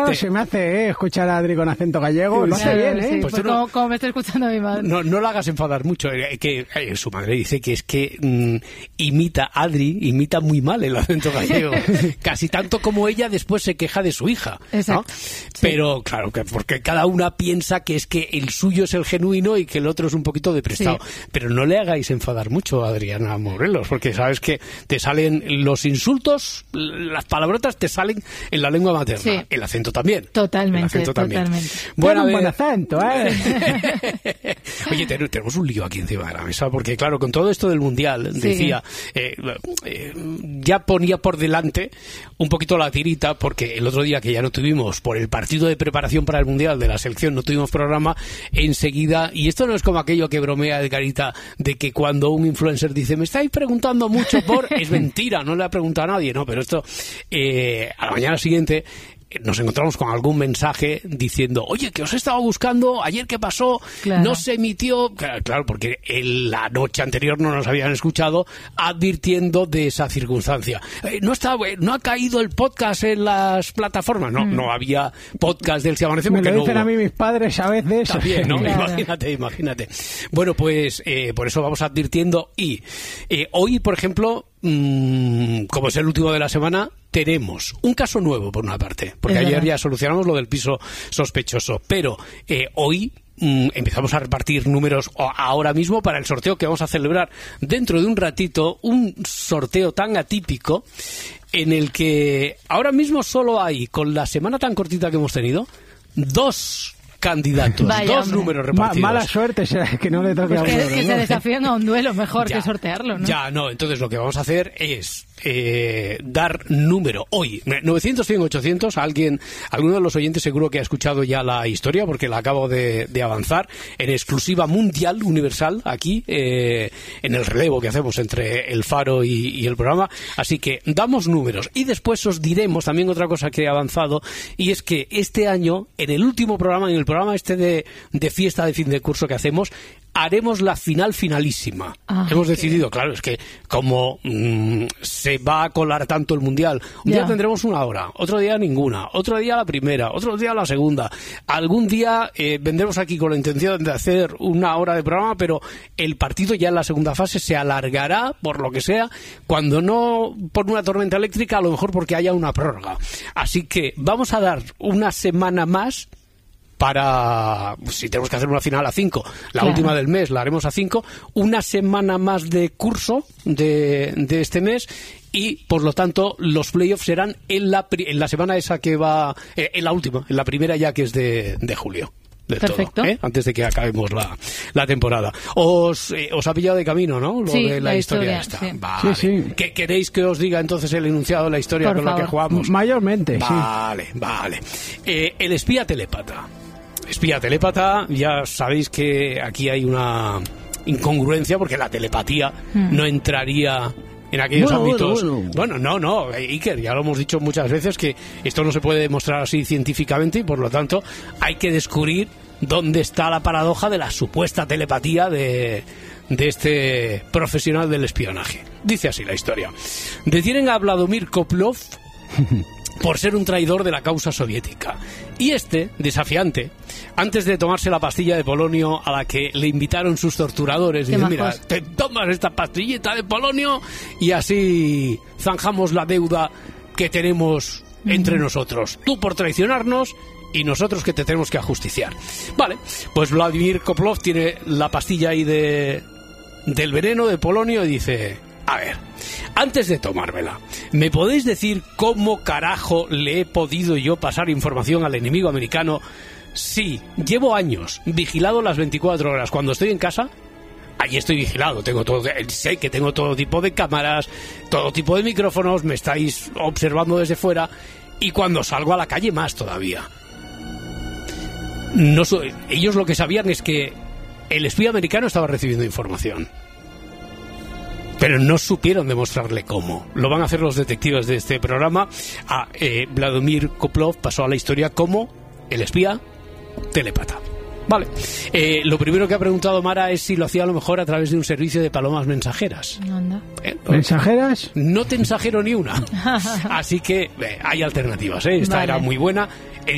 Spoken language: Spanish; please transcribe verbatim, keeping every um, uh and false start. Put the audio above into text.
te... se me hace eh, escuchar a Adri con acento gallego. Lo hace bien, ¿eh? Sí, pues pues no, como, como me está escuchando mi madre. No, no la hagas enfadar mucho. Eh, que eh, su madre dice que es que mmm, imita, Adri, imita muy mal el acento gallego. Casi tanto como ella después se queja de su hija. Exacto. ¿no? Sí. Pero claro, que porque cada una piensa que es que el suyo es el genuino y que el otro es un poquito de prestado. Sí. Pero no le hagáis enfadar mucho a Adriana Morelos, porque sabes que te salen los insultos, las palabrotas te salen en la lengua materna. Sí. El acento también. Totalmente, el acento totalmente. También. Bueno, un buen acento, ¿eh? Oye, tenemos un lío aquí encima de la mesa, porque claro, con todo esto del Mundial, sí. decía, eh, eh, ya ponía por delante un poquito la tirita, porque el otro día que ya no tuvimos, por el partido de preparación para el Mundial de la selección, no tuvimos programa, enseguida, y esto no es como aquello que bromea Edgarita, de que cuando un influencer dice, me estáis preguntando mucho por... es mentira, no le ha preguntado a nadie, no, pero esto, eh, a la mañana siguiente, nos encontramos con algún mensaje diciendo, oye, que os he estado buscando, ayer qué pasó, claro. no se emitió, claro, claro porque en la noche anterior no nos habían escuchado advirtiendo de esa circunstancia. Eh, no está, no ha caído el podcast en las plataformas, no, mm. no había podcast del Si Amanece. Me lo dicen no a mí mis padres a veces. También, ¿no? Claro. Imagínate, imagínate. Bueno, pues eh, por eso vamos advirtiendo y eh, hoy, por ejemplo, mmm, como es el último de la semana, tenemos un caso nuevo por una parte, porque es ayer verdad. ya solucionamos lo del piso sospechoso, pero eh, hoy mm, empezamos a repartir números ahora mismo para el sorteo que vamos a celebrar dentro de un ratito, un sorteo tan atípico en el que ahora mismo solo hay, con la semana tan cortita que hemos tenido, dos candidatos, Vaya, dos hombre. números repartidos. Ma- mala suerte será que no le toque pues a uno. Que, que ¿no? se desafíen a un duelo mejor ya, que sortearlo, ¿no? Ya, no, entonces lo que vamos a hacer es eh, dar número hoy, novecientos, cien, ochocientos, a alguien, alguno de los oyentes seguro que ha escuchado ya la historia porque la acabo de, de avanzar en exclusiva mundial, universal, aquí, eh, en el relevo que hacemos entre el Faro y, y el programa, así que damos números y después os diremos también otra cosa que he avanzado y es que este año, en el último programa, en el programa este de, de fiesta de fin de curso que hacemos, haremos la final finalísima. Ah, Hemos okay. decidido, claro, es que como mmm, se va a colar tanto el Mundial, un yeah. día tendremos una hora, otro día ninguna, otro día la primera, otro día la segunda. Algún día eh, vendremos aquí con la intención de hacer una hora de programa, pero el partido ya en la segunda fase se alargará, por lo que sea, cuando no por una tormenta eléctrica, a lo mejor porque haya una prórroga. Así que vamos a dar una semana más para, si tenemos que hacer una final a cinco, la claro. última del mes la haremos a cinco, una semana más de curso de, de este mes y, por lo tanto, los playoffs serán en la, en la semana esa que va, eh, en la última, en la primera ya que es de, de julio. Del Perfecto. todo, ¿eh? Antes de que acabemos la, la temporada. Os, eh, os ha pillado de camino, ¿no? Lo sí, de la, la historia, historia esta. Sí. Vale. Sí, sí. ¿Qué, ¿Queréis que os diga entonces el enunciado de la historia Por con favor. la que jugamos? Mayormente, vale, sí. Vale, vale. Eh, el espía telépata. Espía telépata, ya sabéis que aquí hay una incongruencia porque la telepatía mm. no entraría en aquellos bueno, ámbitos. Bueno, bueno. bueno, no, no, Iker, ya lo hemos dicho muchas veces que esto no se puede demostrar así científicamente y por lo tanto hay que descubrir dónde está la paradoja de la supuesta telepatía de, de este profesional del espionaje. Dice así la historia. Detienen a Vladimir Koplov por ser un traidor de la causa soviética. Y este, desafiante, antes de tomarse la pastilla de polonio a la que le invitaron sus torturadores, dice, mira, te tomas esta pastillita de polonio y así zanjamos la deuda que tenemos uh-huh. entre nosotros. Tú por traicionarnos y nosotros que te tenemos que ajusticiar. Vale, pues Vladimir Koplov tiene la pastilla ahí de del veneno de polonio y dice... A ver, antes de tomármela, ¿me podéis decir cómo carajo le he podido yo pasar información al enemigo americano si llevo años vigilado las veinticuatro horas? Cuando estoy en casa, allí estoy vigilado, tengo todo, sé que tengo todo tipo de cámaras, todo tipo de micrófonos, me estáis observando desde fuera, y cuando salgo a la calle más todavía. No so, ellos lo que sabían es que el espía americano estaba recibiendo información. Pero no supieron demostrarle cómo. Lo van a hacer los detectives de este programa. A eh, Vladimir Koplov pasó a la historia como el espía telépata. Vale. Eh, lo primero que ha preguntado Mara es si lo hacía a lo mejor a través de un servicio de palomas mensajeras. Anda. Eh, ¿Mensajeras? No te ensajero ni una. Así que eh, hay alternativas, ¿eh? Esta vale. era muy buena.